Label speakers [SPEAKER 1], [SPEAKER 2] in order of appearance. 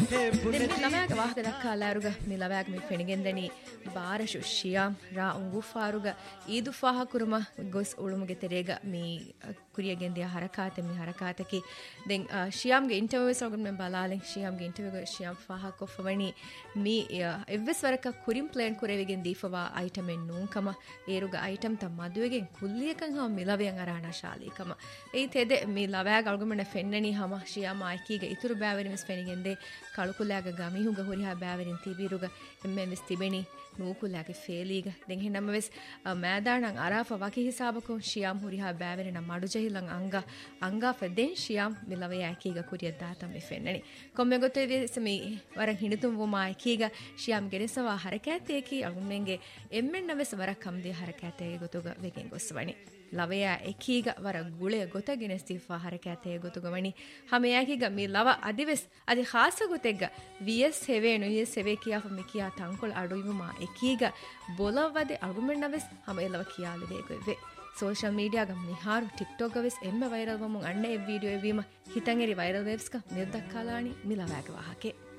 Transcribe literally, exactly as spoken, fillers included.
[SPEAKER 1] ಮಿಲವ್ಯಾಗ ವಾಹಕ ದಕ್ಕಾಲಾರುಗ ಮಿಲವ್ಯಾಗ ಮಿ ಫೆಣಿಗೆಂದನಿ ಬಾರಶು ಶಿಯಾಮ್ ರಾ ಉಂಗುಫಾರುಗ ಈದುಫಾಹ ಕುರುಮ ಗೊಸ್ ಉಳುಮುಗೆ ತೆರೆಗ ಮಿ ಕುರಿಯಗೆಂದಿಯ ಹರಕಾತೆ ಮಿ ಹರಕಾತಕಿ then ಶಿಯಾಮ್ಗೆ interviews ಒಳಗ ಮೆ ಬಲಾಲೆ ಶಿಯಾಮ್ಗೆ ಇಂಟರ್ವ್ಯೂಗ ಶಿಯಾಮ್ ಫಾಹ ಕೊಫವಣಿ ಮಿ ಎವ್ವೆಸ್ ವರಕ ಕುರಿಂ plane ಕುರೆವಿಗೆನ್ ದೀಫವಾ item N ನೂಂಕಮ ಏರುಗ item ತ ಮದುವೆಗೆ ಕುಲ್ಲಿಯಕಂ ಹ ಮಿಲವ್ಯಂ ಅರಾಣ ಶಾಲಿಕಮ ಏ ತೆದೆ ಮಿ ಲವ್ಯಾಗ ಒಳಗ ಮೆ ಫೆನ್ನನಿ ಹಮ ಶಿಯಾಮ್ ಆಯ್ಕಿಗೆ ಇತುರು ಬ್ಯಾವರಿ ಮಿಸ್ ಫೆಣಿಗೆಂದೆ ಕಳುಕುಲಾಗ ಗಮಿಹುಗ ಹುರಿಹಾ ಬ್ಯಾವರಿನ್ ತಿಬಿರುಗ ಎಮ್ಮೆ ಮಿಸ್ ತಿಬೆನಿ ನೂಕುಲಾಗೆ ಫೇಲೀಗ ದೆನ್ ಹೆನಮ ವೆಸ್ ಮෑದಾಣಂ ಅರಾಫ ವಕಿ ಹಿಸಾಬಕು ಶಿಯಾಮ್ ಹುರಿಹಾ ಬ್ಯಾವರಿನ ಮಡುಜಹಿಲಂ ಅಂಗ ಅಂಗಾ ಫೆದೆನ್ ಶಿಯಾಮ್ ಮಿಲವೆ ಯಾಕೀಗ ಕುರಿಯ ದಾತಂ ಮಿ ಫೆನ್ನನಿ ಕೊಮ್ಮೆ ಗೊತ್ತೆ ವೆಸ್ ಮಿ ವರಂ ಹಿಣಿತುಂ ವುಮಾ ಯಾಕೀಗ ಶಿಯಾಮ್ ಗೆರೆಸವಾ ಹರಕಾತೇಕಿ ಅಗುಮೆಂಗೆ ಎಮ್ಮೆನ್ನ ವೆಸ್ ವರ ಕಮ್ದಿ ಹರಕಾತೇಗೆ ಗೊತುಗ ವೆಗೆನ್ ಗೊಸ್ವಣಿ ಲವೆಯ ಎಕೀಗ ವರ ಗುಳೆಯ ಗೊತಗೆನೆಸ್ತಿಫಾ ಹರಕಾತೆಯ ಗೊತುಗವಣಿ ಹಮೆಯಾಕೀಗ ಮಿ ಲವ ಅದಿವೆಸ್ ಅದಿ ಖಾಸ ಗೊತೆಗ್ಗ ವಿಎಸ್ ಹೆವೇನು ವಿಎಸ್ ಹೆವೆ ಕಿಯಾಫ ಮಿ ಕಿಯಾ ತಂಕೊಳ ಅಡುಯುಮಾ ಎಕೀಗ ಬೊಲವದೆ ಅಗುಮೆನ್ನವೆಸ್ ಹಮ ಎಲವ ಕಿಯಾಲಿದೆ ಗೊವೆ ಸೋಶಲ್ ಮೀಡಿಯಾಗ ನಿಹಾರು ಟಿಕ್ಟಾಕ್ ಗವೆಸ್ ಎಮ್ಮೆ ವೈರಲ್ ವಮು ಅಣ್ಣೆ ವಿಡಿಯೋ ಎವೀಮ ಹಿತಂಗೆರಿ ವೈರಲ್ ವೇವ್ಸ್ಕ ನಿರ್ದಕ್ಕಾಲಾಣಿ ಮಿಲವಾಗ ವಾಹಕೆ